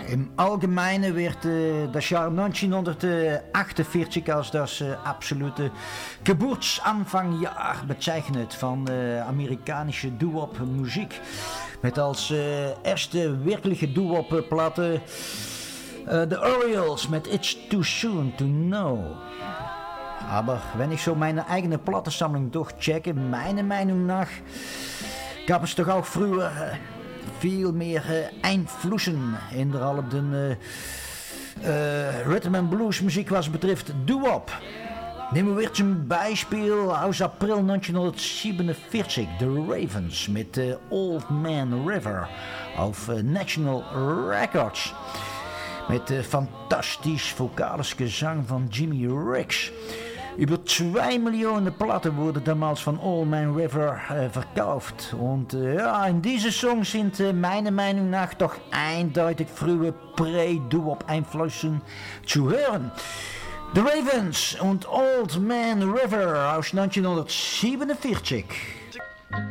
Im Allgemeinen wird das Jahr 1948 als das absolute Geburtsanfangjahr bezeichnet van amerikanische doo-wop-muziek. Met als eerste wirkliche doo-wop-platte The Orioles met It's Too Soon to Know. Aber wenn ich so meine eigene Plattensammlung durchchecke, meiner Meinung nach gab es doch auch früher viel mehr Einflüssen in der allem Rhythm and Blues Musik was betrifft doo-wop. Nehmen wir zum Beispiel aus April 1947 The Ravens mit Old Man River auf National Records. Mit fantastisch vokales Gesang van Jimmy Rix. Über 2 Millionen Platten wurden damals von Old Man River verkauft. Und in diese Songs sind meiner Meinung nach doch eindeutig frühe Pre-Doo-Wop-Einflüssen zu hören. The Ravens und Old Man River aus 1947.